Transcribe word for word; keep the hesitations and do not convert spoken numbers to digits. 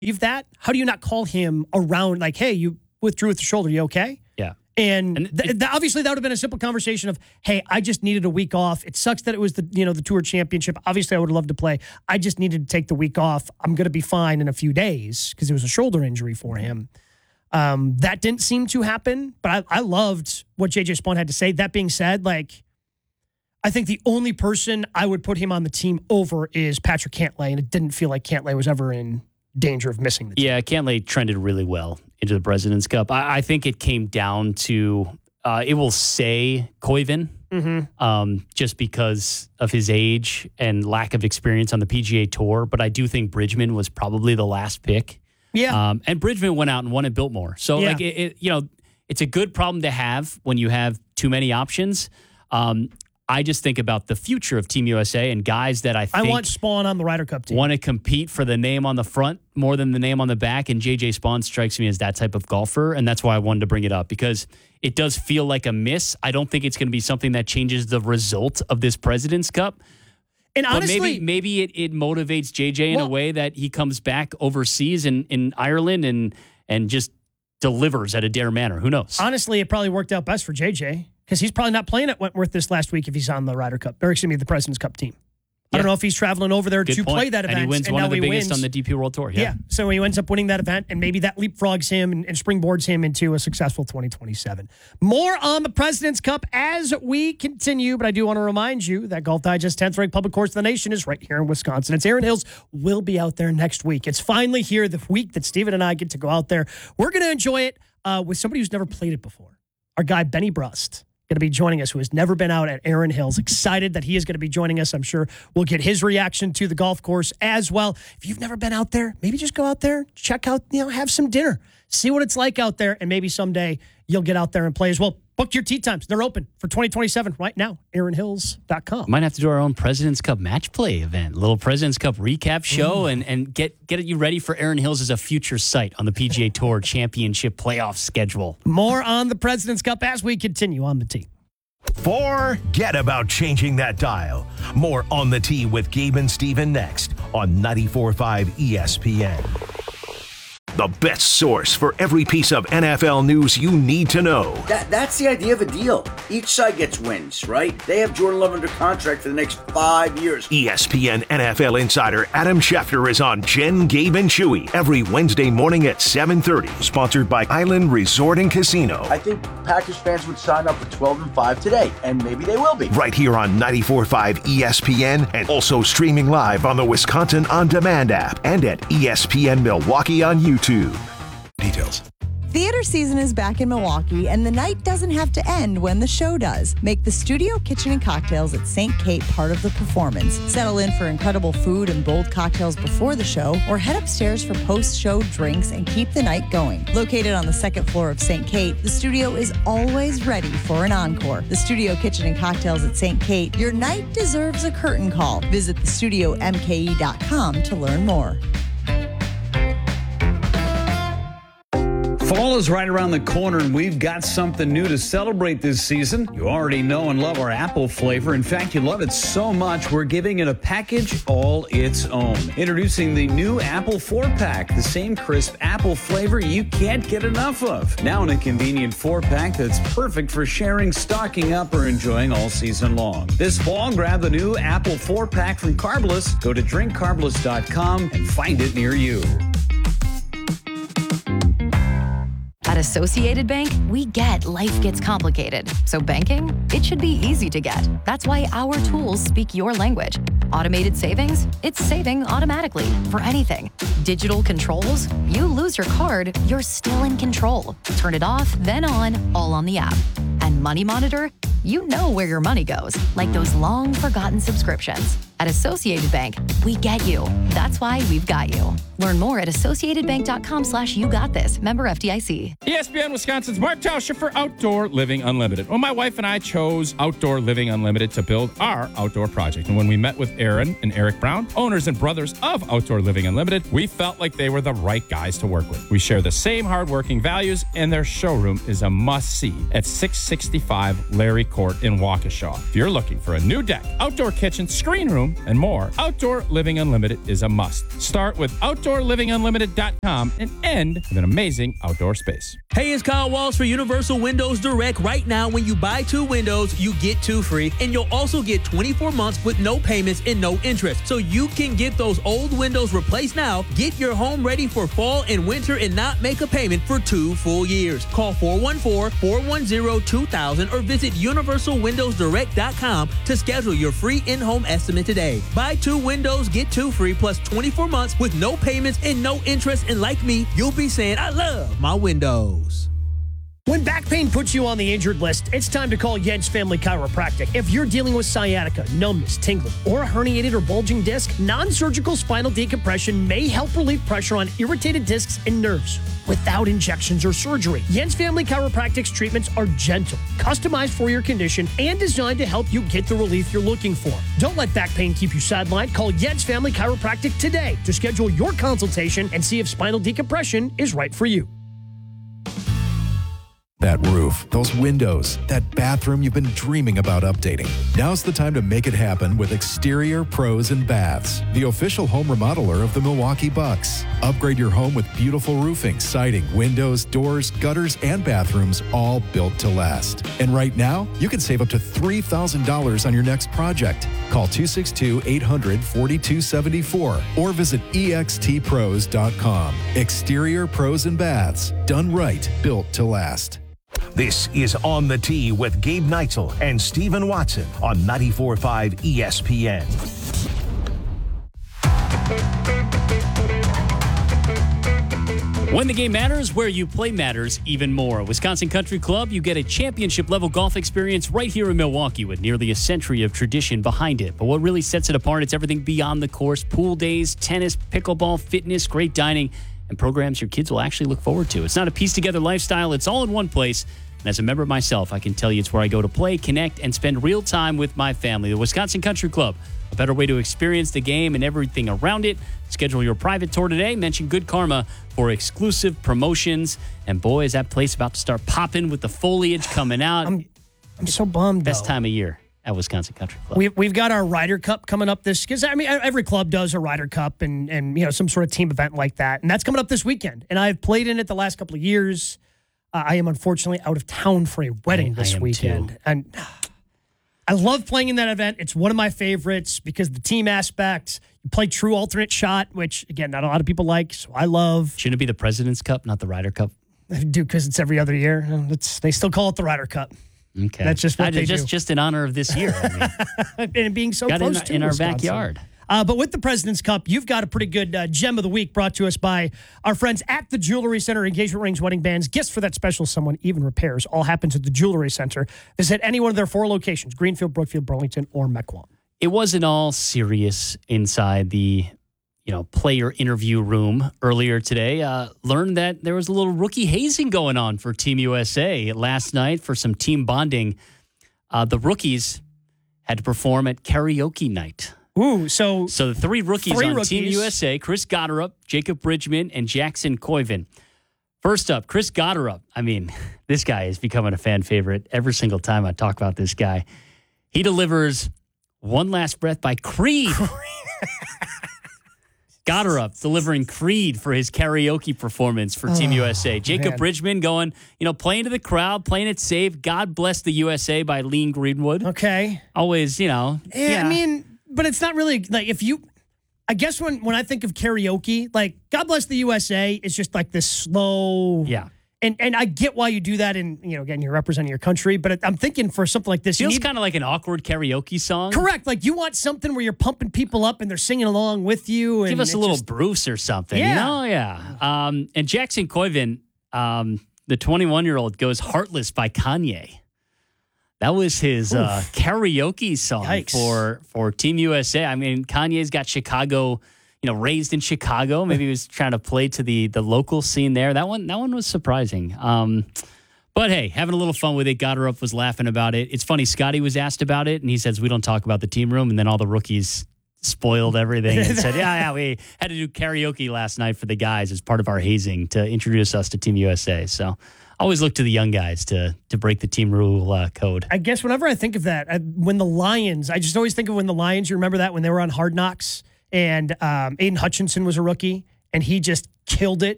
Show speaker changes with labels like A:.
A: Leave that? How do you not call him around like, hey, you withdrew with the shoulder, you okay?
B: Yeah.
A: And,
B: and
A: th- th- obviously that would have been a simple conversation of, hey, I just needed a week off. It sucks that it was the, you know, the Tour Championship. Obviously I would have loved to play. I just needed to take the week off. I'm going to be fine in a few days because it was a shoulder injury for him. Um, that didn't seem to happen, but I, I loved what J J Spaun had to say. That being said, like, I think the only person I would put him on the team over is Patrick Cantlay, and it didn't feel like Cantlay was ever in danger of missing the team.
B: Yeah, Cantlay trended really well into the President's Cup. I, I think it came down to, uh, it will say Koivu, mm-hmm. um, just because of his age and lack of experience on the P G A Tour, but I do think Bridgman was probably the last pick.
A: Yeah.
B: Um, and Bridgman went out and won at Biltmore. So,
A: yeah.
B: like, it, it, you know, it's a good problem to have when you have too many options. Um, I just think about the future of Team U S A and guys that I think
A: I want Spaun on the Ryder Cup team.
B: Want to compete for the name on the front more than the name on the back. And J J Spaun strikes me as that type of golfer. And that's why I wanted to bring it up, because it does feel like a miss. I don't think it's going to be something that changes the result of this President's Cup.
A: And honestly,
B: but maybe maybe it, it motivates J J in well, a way that he comes back overseas in, in Ireland and and just delivers at Adair Manor. Who knows?
A: Honestly, it probably worked out best for J J because he's probably not playing at Wentworth this last week if he's on the Ryder Cup, or excuse me, the President's Cup team. I
B: Yeah.
A: don't know if he's traveling over there
B: Good
A: to
B: point.
A: play that event.
B: And he wins
A: and
B: one
A: now
B: of the
A: he
B: biggest
A: wins.
B: on the D P World Tour. Yeah.
A: yeah. So he ends up winning that event, and maybe that leapfrogs him and, and springboards him into a successful twenty twenty-seven. More on the President's Cup as we continue, but I do want to remind you that Golf Digest tenth ranked public course of the nation is right here in Wisconsin. It's Erin Hills. Will be out there next week. It's finally here, the week that Steven and I get to go out there. We're going to enjoy it uh, with somebody who's never played it before. Our guy, Benny Brust, going to be joining us, who has never been out at Erin Hills. Excited that he is going to be joining us. I'm sure we'll get his reaction to the golf course as well. If you've never been out there, maybe just go out there, check out, you know, have some dinner, see what it's like out there, and maybe someday you'll get out there and play as well. Book your tee times. They're open for twenty twenty-seven right now, aaron hills dot com.
B: Might have to do our own President's Cup match play event, little President's Cup recap show, and, and get, get you ready for Erin Hills as a future site on the P G A Tour Championship playoff schedule.
A: More on the President's Cup as we continue on the tee.
C: Forget about changing that dial. More On the Tee with Gabe and Steven next on ninety-four point five E S P N. The best source for every piece of N F L news you need to know.
D: That, that's the idea of a deal. Each side gets wins, right? They have Jordan Love under contract for the next five years.
C: E S P N N F L insider Adam Schefter is on Jen, Gabe, and Chewy every Wednesday morning at seven thirty. Sponsored by Island Resort and Casino.
D: I think Packers fans would sign up for twelve and five today, and maybe they will be.
C: Right here on ninety-four point five E S P N, and also streaming live on the Wisconsin On Demand app and at E S P N Milwaukee on YouTube. Details.
E: Theater season is back in Milwaukee, and the night doesn't have to end when the show does. Make the Studio Kitchen and Cocktails at Saint Kate part of the performance. Settle in for incredible food and bold cocktails before the show, or head upstairs for post-show drinks and keep the night going. Located on the second floor of Saint Kate, the studio is always ready for an encore. The Studio Kitchen and Cocktails at Saint Kate, your night deserves a curtain call. Visit the studio m k e dot com to learn more.
F: Fall is right around the corner, and we've got something new to celebrate this season. You already know and love our apple flavor. In fact, you love it so much, we're giving it a package all its own. Introducing the new Apple four-pack, the same crisp apple flavor you can't get enough of. Now in a convenient four-pack that's perfect for sharing, stocking up, or enjoying all season long. This fall, grab the new Apple four-pack from Carbless. Go to drink carbless dot com and find it near you.
G: At Associated Bank, we get life gets complicated. So banking, it should be easy to get. That's why our tools speak your language. Automated savings, it's saving automatically for anything. Digital controls, you lose your card, you're still in control. Turn it off, then on, all on the app. And Money Monitor, you know where your money goes, like those long forgotten subscriptions. At Associated Bank, we get you. That's why we've got you. Learn more at associated bank dot com slash you got this. Member F D I C.
H: E S P N Wisconsin's Mark Tauscher for Outdoor Living Unlimited. Well, my wife and I chose Outdoor Living Unlimited to build our outdoor project. And when we met with Aaron and Eric Brown, owners and brothers of Outdoor Living Unlimited, we felt like they were the right guys to work with. We share the same hardworking values, and their showroom is a must-see at six sixty-five Larry Court in Waukesha. If you're looking for a new deck, outdoor kitchen, screen room, room, and more, Outdoor Living Unlimited is a must. Start with outdoor living unlimited dot com and end with an amazing outdoor space.
I: Hey, it's Kyle Walsh for Universal Windows Direct. Right now, when you buy two windows, you get two free, and you'll also get twenty-four months with no payments and no interest. So you can get those old windows replaced now, get your home ready for fall and winter, and not make a payment for two full years. Call four one four, four one zero, two thousand or visit universal windows direct dot com to schedule your free in-home estimate today. Buy two windows, get two free, plus twenty-four months with no payments and no interest. And like me, you'll be saying, I love my windows.
A: When back pain puts you on the injured list, it's time to call Jens Family Chiropractic. If you're dealing with sciatica, numbness, tingling, or a herniated or bulging disc, non-surgical spinal decompression may help relieve pressure on irritated discs and nerves without injections or surgery. Jens Family Chiropractic's treatments are gentle, customized for your condition, and designed to help you get the relief you're looking for. Don't let back pain keep you sidelined. Call Jens Family Chiropractic today to schedule your consultation and see if spinal decompression is right for you.
J: That roof, those windows, that bathroom you've been dreaming about updating. Now's the time to make it happen with Exterior Pros and Baths, the official home remodeler of the Milwaukee Bucks. Upgrade your home with beautiful roofing, siding, windows, doors, gutters, and bathrooms, all built to last. And right now, you can save up to three thousand dollars on your next project. Call two six two, eight hundred, four two seven four or visit e x t pros dot com. Exterior Pros and Baths, done right, built to last.
C: This is On the Tee with Gabe Neitzel and Stephen Watson on ninety-four point five E S P N.
B: When the game matters, where you play matters even more. Wisconsin Country Club, you get a championship-level golf experience right here in Milwaukee with nearly a century of tradition behind it. But what really sets it apart, it's everything beyond the course. Pool days, tennis, pickleball, fitness, great dining, and programs your kids will actually look forward to. It's not a pieced-together lifestyle. It's all in one place. And as a member myself, I can tell you it's where I go to play, connect, and spend real time with my family. The Wisconsin Country Club, a better way to experience the game and everything around it. Schedule your private tour today. Mention Good Karma for exclusive promotions. And boy, is that place about to start popping with the foliage coming out.
A: I'm, I'm so bummed,
B: Best
A: though.
B: time of year at Wisconsin Country Club.
A: We've, we've got our Ryder Cup coming up this, because I mean, every club does a Ryder Cup and, and, you know, some sort of team event like that. And that's coming up this weekend. And I've played in it the last couple of years. Uh, I am unfortunately out of town for a wedding
B: I,
A: this
B: I am
A: weekend.
B: Too.
A: And I love playing in that event. It's one of my favorites because the team aspect. You play true alternate shot, which, again, not a lot of people like, so I love.
B: Shouldn't it be the President's Cup, not the Ryder Cup?
A: I do, because it's every other year. It's, they still call it the Ryder Cup.
B: Okay.
A: That's just what
B: I,
A: they
B: just,
A: do.
B: Just in honor of this year. I mean.
A: And it being so
B: got
A: close
B: in,
A: to
B: in our
A: Wisconsin.
B: backyard.
A: Uh, but with the President's Cup, you've got a pretty good uh, gem of the week brought to us by our friends at the Jewelry Center. Engagement rings, wedding bands, gifts for that special someone, even repairs. All happens at the Jewelry Center. Visit any one of their four locations, Greenfield, Brookfield, Burlington, or Mequon.
B: It wasn't all serious inside the, you know, player interview room earlier today. Uh, learned that there was a little rookie hazing going on for Team U S A last night for some team bonding. Uh, the rookies had to perform at karaoke night.
A: Ooh, so
B: so the three rookies
A: three
B: on
A: rookies.
B: Team U S A, Chris Gotterup, Jacob Bridgman, and Jackson Koiven. First up, Chris Gotterup. I mean, this guy is becoming a fan favorite every single time I talk about this guy. He delivers One Last Breath by Creed. Gotterup delivering Creed for his karaoke performance for Team
A: oh,
B: U S A. Jacob
A: man.
B: Bridgman going, you know, playing to the crowd, playing it safe. God Bless the U S A by Lean Greenwood.
A: Okay.
B: Always, you know.
A: Yeah,
B: yeah.
A: I mean, but it's not really, like, if you, I guess when, when I think of karaoke, like, God Bless the U S A is just like this slow.
B: Yeah.
A: And and I get why you do that, and, you know, again, you're representing your country, but I'm thinking for something like this, you
B: Feels
A: need,
B: kind of like an awkward karaoke song.
A: correct. Like, you want something where you're pumping people up and they're singing along with you. And
B: Give us a
A: it
B: little
A: just-
B: Bruce or something.
A: Yeah.
B: You know? Yeah. Um, and Jackson Koiven, um, the twenty-one-year-old, goes Heartless by Kanye. That was his uh, karaoke song
A: Yikes.
B: for for Team U S A. I mean, Kanye's got Chicago, you know, raised in Chicago. Maybe he was trying to play to the the local scene there. That one that one was surprising. Um, but hey, having a little fun with it. Gotterup was laughing about it. It's funny, Scotty was asked about it, and he says, we don't talk about the team room. And then all the rookies spoiled everything and said, yeah, yeah, we had to do karaoke last night for the guys as part of our hazing to introduce us to Team U S A. So always look to the young guys to to break the team rule uh, code.
A: I guess whenever I think of that, I, when the Lions, I just always think of when the Lions, you remember that when they were on Hard Knocks and um, Aiden Hutchinson was a rookie and he just killed it